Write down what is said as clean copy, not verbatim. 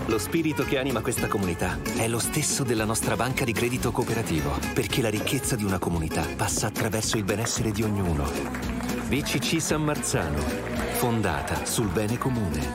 Lo spirito che anima questa comunità è lo stesso della nostra banca di credito cooperativo, perché la ricchezza di una comunità passa attraverso il benessere di ognuno. BCC San Marzano, fondata sul bene comune.